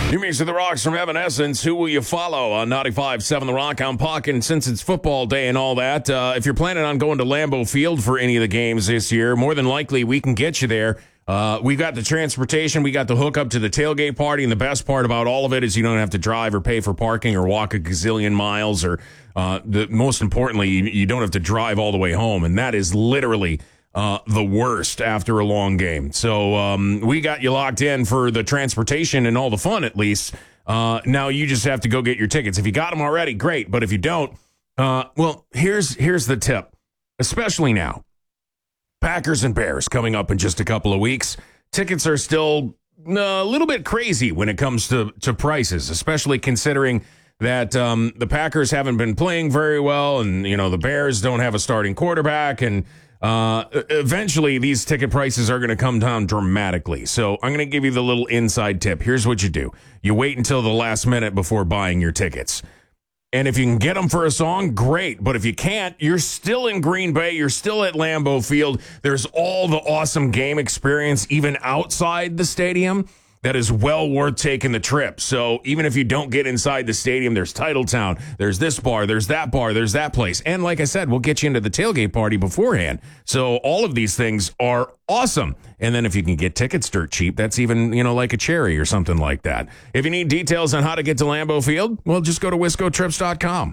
New Music of the Rocks from Evanescence. Who will you follow on 95.7 The Rock? I'm Puck, and since it's football day and all that, if you're planning on going to Lambeau Field for any of the games this year, more than likely we can get you there. We got the transportation, we got the hookup to the tailgate party, and the best part about all of it is you don't have to drive or pay for parking or walk a gazillion miles, or most importantly, you don't have to drive all the way home, and that is literally the worst after a long game. So we got you locked in for the transportation and all the fun, at least. Now you just have to go get your tickets. If you got them already, great. But if you don't, well, here's the tip, especially now. Packers and Bears coming up in just a couple of weeks. Tickets are still a little bit crazy when it comes to prices, especially considering that the Packers haven't been playing very well, and the Bears don't have a starting quarterback, and eventually these ticket prices are going to come down dramatically. So I'm going to give you the little inside tip. Here's what you do. You wait until the last minute before buying your tickets. And if you can get them for a song, great. But if you can't, you're still in Green Bay. You're still at Lambeau Field. There's all the awesome game experience, even outside the stadium, that is well worth taking the trip. So even if you don't get inside the stadium, there's Titletown, there's this bar, there's that place. And like I said, we'll get you into the tailgate party beforehand. So all of these things are awesome. And then if you can get tickets dirt cheap, that's even, like a cherry or something like that. If you need details on how to get to Lambeau Field, well, just go to wiscotrips.com.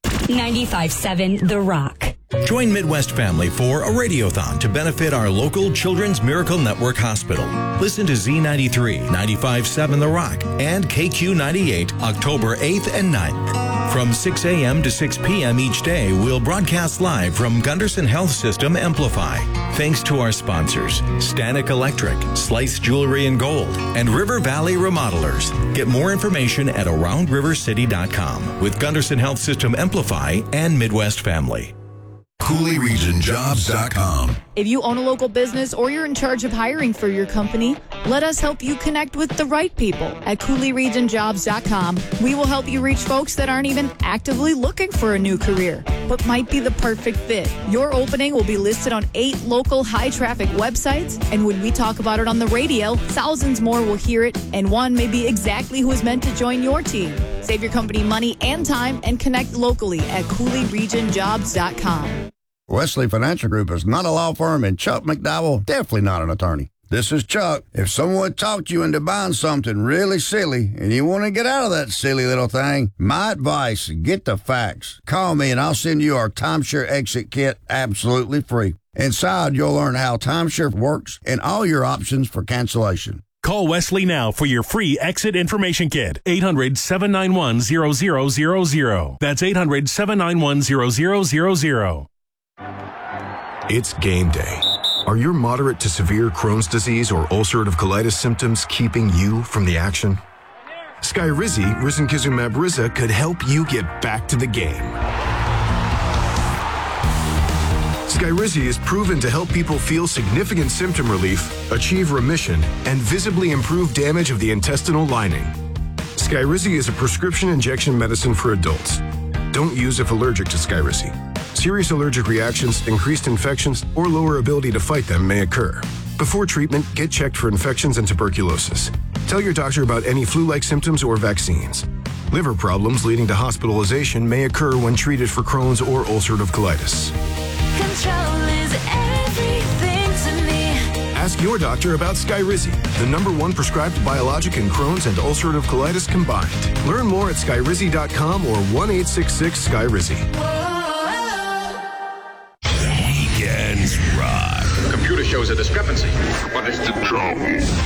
95.7 The Rock. Join Midwest Family for a radiothon to benefit our local Children's Miracle Network Hospital. Listen to Z93, 95.7 The Rock, and KQ98 October 8th and 9th. From 6 a.m. to 6 p.m. each day, we'll broadcast live from Gunderson Health System Amplify. Thanks to our sponsors, Stanek Electric, Slice Jewelry and Gold, and River Valley Remodelers. Get more information at AroundRiverCity.com with Gunderson Health System Amplify and Midwest Family. CooleyRegionJobs.com. If you own a local business or you're in charge of hiring for your company, let us help you connect with the right people at CooleyRegionJobs.com. We will help you reach folks that aren't even actively looking for a new career, but might be the perfect fit. Your opening will be listed on 8 local high-traffic websites, and when we talk about it on the radio, thousands more will hear it, and one may be exactly who is meant to join your team. Save your company money and time and connect locally at CooleyRegionJobs.com. Wesley Financial Group is not a law firm, and Chuck McDowell definitely not an attorney. This is Chuck. If someone talked you into buying something really silly and you want to get out of that silly little thing, my advice, get the facts. Call me and I'll send you our timeshare exit kit absolutely free. Inside, you'll learn how timeshare works and all your options for cancellation. Call Wesley now for your free exit information kit. 800-791-0000. That's 800-791-0000. It's game day. Are your moderate to severe Crohn's disease or ulcerative colitis symptoms keeping you from the action? Skyrizi, risankizumab Riza, could help you get back to the game. Skyrizi is proven to help people feel significant symptom relief, achieve remission, and visibly improve damage of the intestinal lining. Skyrizi is a prescription injection medicine for adults. Don't use if allergic to Skyrizi. Serious allergic reactions, increased infections, or lower ability to fight them may occur. Before treatment, get checked for infections and tuberculosis. Tell your doctor about any flu-like symptoms or vaccines. Liver problems leading to hospitalization may occur when treated for Crohn's or ulcerative colitis. Control is everything to me. Ask your doctor about Skyrizi, the #1 prescribed biologic in Crohn's and ulcerative colitis combined. Learn more at Skyrizi.com or 1-866-SKYRIZI. Weekends Rock. Computer shows a discrepancy. What is the trouble?